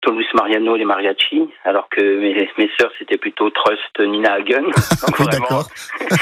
plutôt Luis Mariano et les mariachis, alors que mes sœurs c'était plutôt Trust, Nina Hagen. Donc oui, vraiment, d'accord.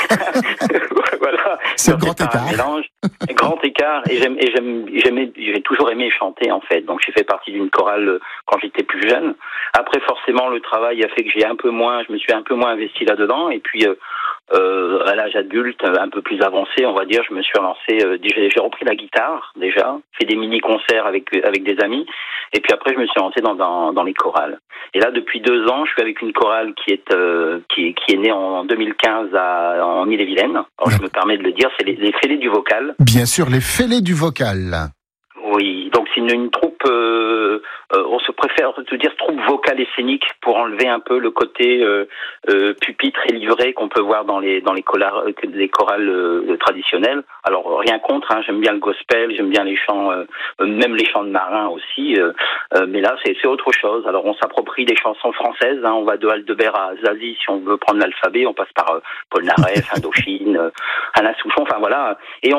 voilà. C'est le Donc, grand écart. Un mélange, grand écart. Et j'ai toujours aimé chanter en fait. Donc j'ai fait partie d'une chorale quand j'étais plus jeune. Après forcément le travail a fait que je me suis un peu moins investi là-dedans. Et puis à l'âge adulte, un peu plus avancé, on va dire, je me suis lancé. J'ai repris la guitare déjà, fait des mini-concerts avec des amis, et puis après je me suis lancé dans les chorales. Et là, depuis 2 ans, je suis avec une chorale qui est née en 2015 en Ille-et-Vilaine. Alors je me permets de le dire, c'est les Fêlés du Vocal. Bien sûr, les Fêlés du Vocal. Oui, donc c'est une troupe, on se préfère te dire troupe vocale et scénique pour enlever un peu le côté pupitre et livré qu'on peut voir dans les chorales traditionnelles. Alors rien contre, hein, j'aime bien le gospel, j'aime bien les chants, même les chants de marins aussi, mais là c'est autre chose. Alors on s'approprie des chansons françaises, hein, on va de Aldebert à Zazie si on veut prendre l'alphabet, on passe par Paul Naref, Indochine, Alain Souchon, enfin voilà, et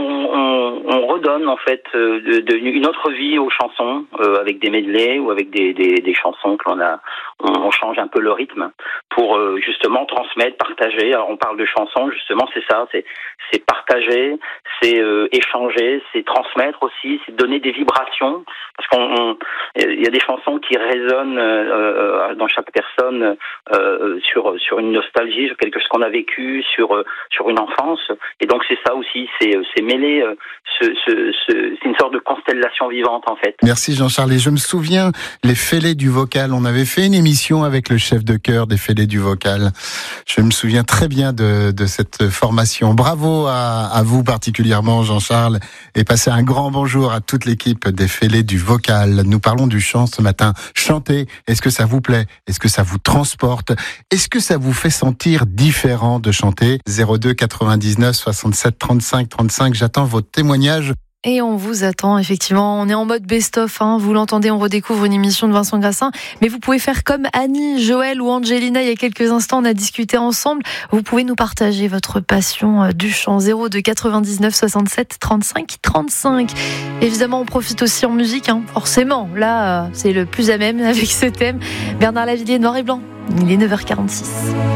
on redonne en fait une autre vie aux chansons avec des medleys ou avec des chansons que on change un peu le rythme pour justement transmettre, partager. Alors on parle de chansons, justement, c'est ça, c'est partager, c'est échanger, c'est transmettre aussi, c'est donner des vibrations, parce il y a des chansons qui résonnent dans chaque personne sur une nostalgie, sur quelque chose qu'on a vécu, sur une enfance, et donc c'est ça aussi, c'est mêler c'est une sorte de constellation vivante en fait. Merci Jean-Charles. Et je me souviens, les Fêlés du Vocal, on avait fait une émission avec le chef de chœur des Fêlés du Vocal. Je me souviens très bien de cette formation. Bravo à vous particulièrement Jean-Charles, et passez un grand bonjour à toute l'équipe des Fêlés du Vocal. Nous parlons du chant ce matin. Chanter, est-ce que ça vous plaît? Est-ce que ça vous transporte? Est-ce que ça vous fait sentir différent de chanter? 02 99 67 35 35, j'attends votre témoignage. Et on vous attend, effectivement. On est en mode best-of, hein. Vous l'entendez, on redécouvre une émission de Vincent Grassin. Mais vous pouvez faire comme Annie, Joël ou Angelina. Il y a quelques instants, on a discuté ensemble. Vous pouvez nous partager votre passion du chant. 02 99 67 35 35. Évidemment, on profite aussi en musique, hein. Forcément. Là, c'est le plus à même avec ce thème. Bernard Lavilliers, Noir et Blanc. Il est 9h46.